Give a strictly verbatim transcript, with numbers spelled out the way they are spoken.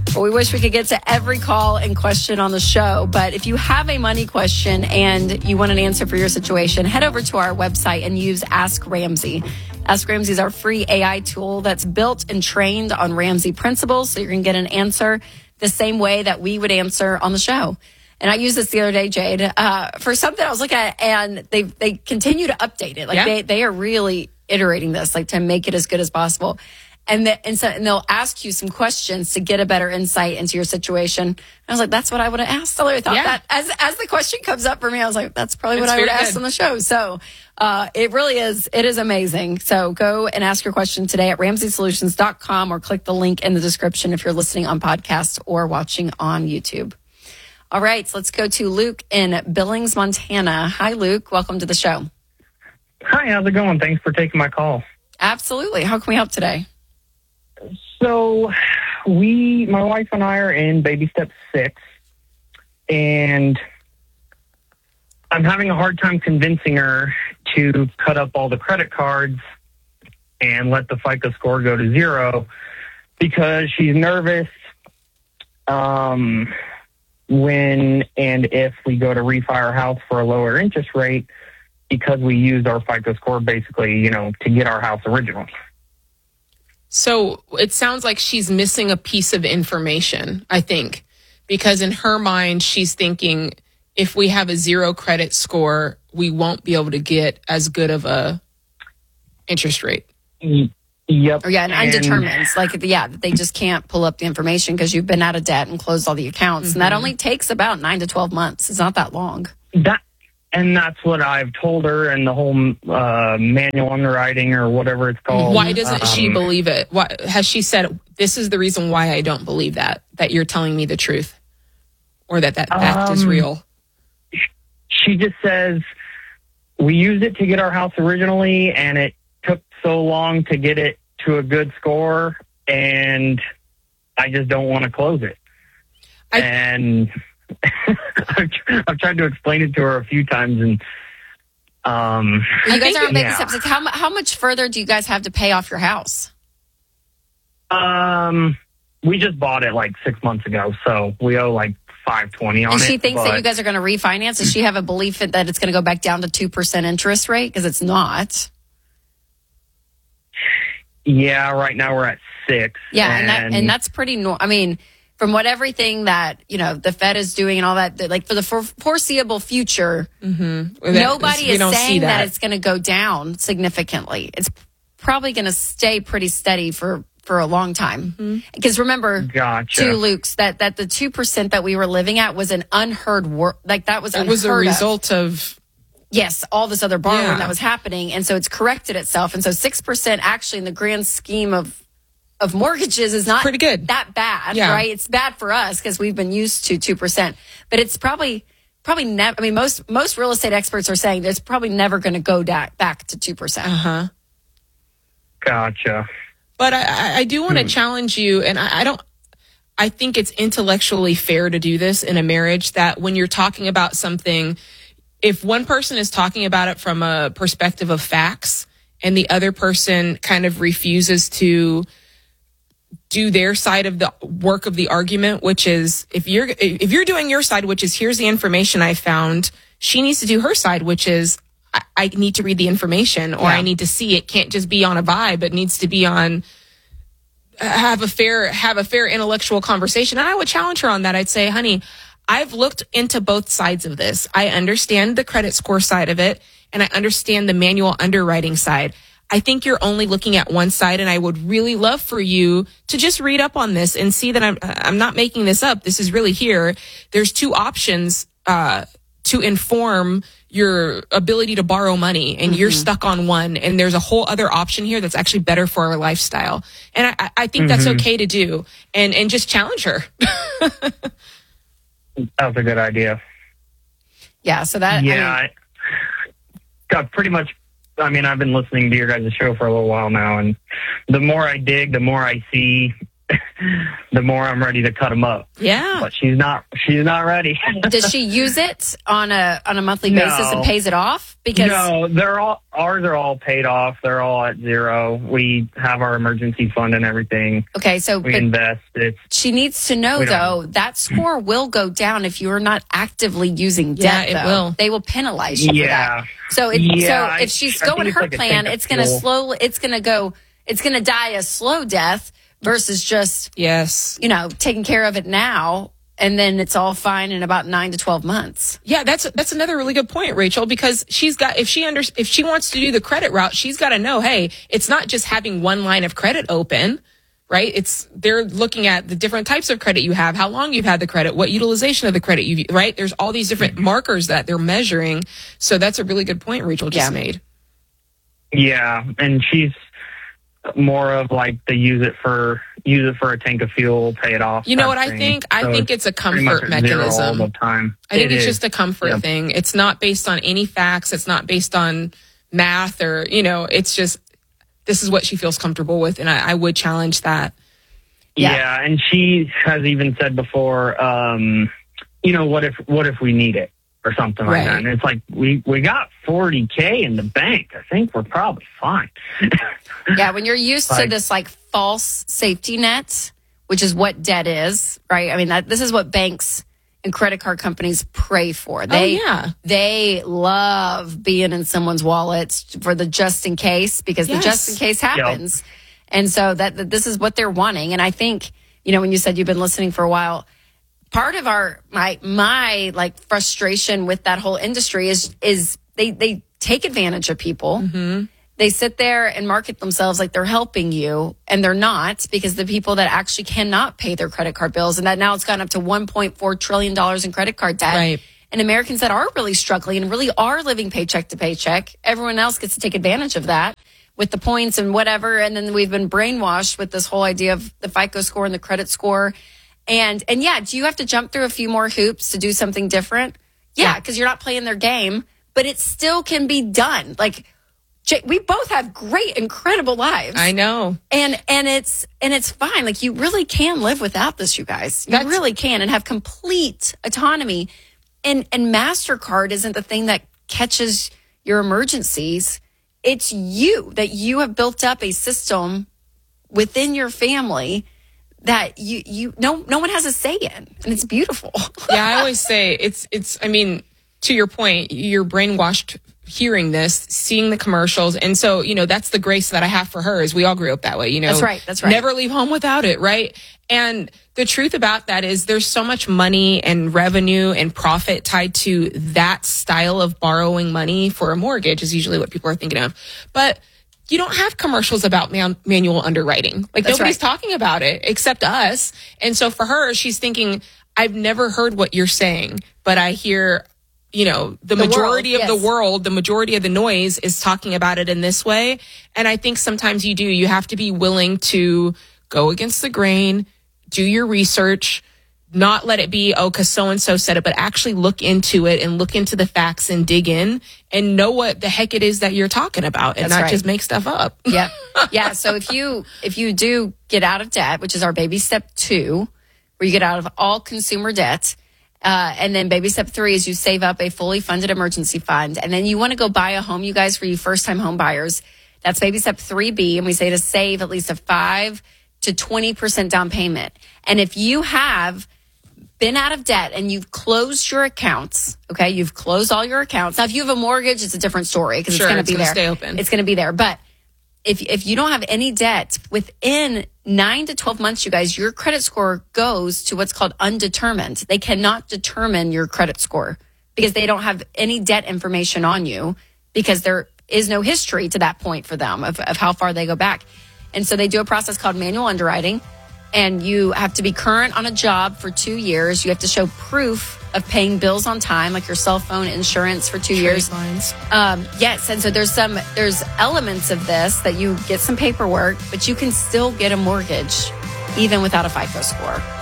Well, we wish we could get to every call and question on the show. But if you have a money question and you want an answer for your situation, head over to our website and use Ask Ramsey. Ask Ramsey is our free A I tool that's built and trained on Ramsey principles. So you're going to get an answer the same way that we would answer on the show. And I used this the other day, Jade, uh, for something I was looking at, and they they continue to update it. Like yeah. they, they are really iterating this, like to make it as good as possible. And, the, and, so, and they'll ask you some questions to get a better insight into your situation. And I was like, that's what I would have asked. So I thought yeah. that as as the question comes up for me, I was like, that's probably it's what I would have asked good. on the show. So uh, it really is. It is amazing. So go and ask your question today at ramsey solutions dot com or click the link in the description if you're listening on podcast or watching on YouTube. All right, so let's go to Luke in Billings, Montana. Hi, Luke. Welcome to the show. Hi, how's it going? Thanks for taking my call. Absolutely. How can we help today? So we, my wife and I are in baby step six, and I'm having a hard time convincing her to cut up all the credit cards and let the FICO score go to zero because she's nervous um, when and if we go to refi our house for a lower interest rate because we used our FICO score basically, you know, to get our house originally. So it sounds like she's missing a piece of information, I think, because in her mind, she's thinking if we have a zero credit score, we won't be able to get as good of a interest rate. Yep. Or yeah, and, and undetermined. Like, yeah, they just can't pull up the information because you've been out of debt and closed all the accounts. Mm-hmm. And that only takes about nine to twelve months. It's not that long. That. And that's what I've told her, and the whole uh, manual underwriting or whatever it's called. Why doesn't um, she believe it? Why, has she said, this is the reason why I don't believe that, that you're telling me the truth or that that fact um, is real? She just says, we used it to get our house originally, and it took so long to get it to a good score, and I just don't want to close it. I, and... I've, I've tried to explain it to her a few times, and um, you guys are on baby steps. Like how how much further do you guys have to pay off your house? Um, we just bought it like six months ago, so we owe like five twenty on it. And she thinks but... that you guys are going to refinance. Does she have a belief that it's going to go back down to two percent interest rate? Because it's not. Yeah, right now we're at six. Yeah, and, and that and that's pretty. No, I mean. From what everything that, you know, the Fed is doing and all that, like for the foreseeable future, mm-hmm. nobody is, is saying that. that it's going to go down significantly. It's probably going to stay pretty steady for, for a long time. Mm-hmm. Because remember, gotcha. too, Luke's, that, that the two percent that we were living at was an unheard word. Like that was It was a result of. of yes, all this other borrowing yeah. that was happening. And so it's corrected itself. And so six percent actually in the grand scheme of of mortgages is not pretty good. that bad, yeah. right? It's bad for us because we've been used to two percent, but it's probably, probably never, I mean, most, most real estate experts are saying that it's probably never going to go da- back to two percent. Uh-huh. Gotcha. But I, I do want to hmm. challenge you, and I, I don't, I think it's intellectually fair to do this in a marriage that when you're talking about something, if one person is talking about it from a perspective of facts and the other person kind of refuses to do their side of the work of the argument, which is if you're if you're doing your side, which is here's the information I found, she needs to do her side, which is I, I need to read the information or yeah. I need to see it. Can't just be on a vibe. It needs to be on have a fair have a fair intellectual conversation. And I would challenge her on that. I'd say, honey, I've looked into both sides of this. I understand the credit score side of it, and I understand the manual underwriting side. I think you're only looking at one side, and I would really love for you to just read up on this and see that I'm I'm not making this up. This is really here. There's two options uh, to inform your ability to borrow money, and mm-hmm. you're stuck on one, and there's a whole other option here that's actually better for our lifestyle. And I, I think mm-hmm. that's okay to do, and and just challenge her. That's a good idea. Yeah, so that... Yeah, I mean, I got pretty much... I mean, I've been listening to your guys' show for a little while now, and the more I dig, the more I see the more I'm ready to cut them up. Yeah. But she's not, she's not ready. Does she use it on a on a monthly No. basis and pays it off? Because No, they're all, ours are all paid off. They're all at zero. We have our emergency fund and everything. okay, so We but invest. It's, she needs to know We don't- though that score will go down if you are not actively using Yeah, debt. it though. will. They will penalize you yeah. for that. So if Yeah, so I- if she's I think going it's her like a plan, tank of it's going to fuel. slow. It's going to go. It's going to die a slow death versus just Yes. you know taking care of it now and then it's all fine in about nine to twelve months. Yeah, that's that's another really good point, Rachel, because she's got if she under if she wants to do the credit route, she's got to know, hey, it's not just having one line of credit open, right? It's they're looking at the different types of credit you have, how long you've had the credit, what utilization of the credit you right? There's all these different markers that they're measuring. So that's a really good point Rachel just Yeah. made. Yeah. And she's more of like the use it for, use it for a tank of fuel, pay it off. You know type what I thing. think? I So think it's a pretty much comfort at zero mechanism. all the time. I think It it's is. just a comfort Yep. thing. It's not based on any facts. It's not based on math or, you know, it's just, this is what she feels comfortable with. And I, I would challenge that. Yeah. Yeah. And she has even said before, um, you know, what if, what if we need it or something like Right. that? And it's like, we, we got forty K in the bank. I think we're probably fine. Yeah, when you're used to Like- this like false safety net, which is what debt is, right? I mean, that this is what banks and credit card companies pray for. They yeah. they love being in someone's wallet for the just in case because Yes. the just in case happens. And so that, that this is what they're wanting. And I think, you know, when you said you've been listening for a while, part of our my my like frustration with that whole industry is is they they take advantage of people. Mm-hmm. They sit there and market themselves like they're helping you, and they're not, because the people that actually cannot pay their credit card bills, and that now it's gone up to one point four trillion dollars in credit card debt. Right. And Americans that are really struggling and really are living paycheck to paycheck, everyone else gets to take advantage of that with the points and whatever. And then we've been brainwashed with this whole idea of the FICO score and the credit score. And, and yeah, do you have to jump through a few more hoops to do something different? Yeah, because you're not playing their game, but it still can be done. Like, Jay, we both have great, incredible lives. I know. And and it's and it's fine. Like, you really can live without this, you guys. You That's- really can, and have complete autonomy. And and MasterCard isn't the thing that catches your emergencies. It's you, that you have built up a system within your family that you you no no one has a say in, and it's beautiful. Yeah, I always say it's, it's, I mean, to your point, you're brainwashed hearing this, seeing the commercials. And so, you know, that's the grace that I have for her is we all grew up that way, you know. That's right, that's right. Never leave home without it, right? And the truth about that is there's so much money and revenue and profit tied to that style of borrowing money for a mortgage is usually what people are thinking of. But you don't have commercials about man- manual underwriting. Like, That's nobody's right. talking about it except us. And so for her, she's thinking, I've never heard what you're saying, but I hear, you know, the, The majority world, of yes. the world, the majority of the noise is talking about it in this way. And I think sometimes you do, you have to be willing to go against the grain, do your research, not let it be, oh, because so-and-so said it, but actually look into it and look into the facts and dig in and know what the heck it is that you're talking about and That's not right. just make stuff up. Yep. Yeah. So if you if you do get out of debt, which is our baby step two, where you get out of all consumer debt, uh, and then baby step three is you save up a fully funded emergency fund, and then you want to go buy a home, you guys, for you first time home buyers. That's baby step three B, and we say to save at least a five to twenty percent down payment. And if you have been out of debt and you've closed your accounts, okay, you've closed all your accounts. Now, if you have a mortgage, it's a different story because Sure, it's going to it's be gonna there. stay open. It's going to be there. But if if you don't have any debt within nine to twelve months, you guys, your credit score goes to what's called undetermined. They cannot determine your credit score because they don't have any debt information on you because there is no history to that point for them of, of how far they go back. And so they do a process called manual underwriting. And you have to be current on a job for two years. You have to show proof of paying bills on time, like your cell phone insurance for two years. Trade lines. Um, yes, and so there's some there's elements of this that you get some paperwork, but you can still get a mortgage even without a FICO score.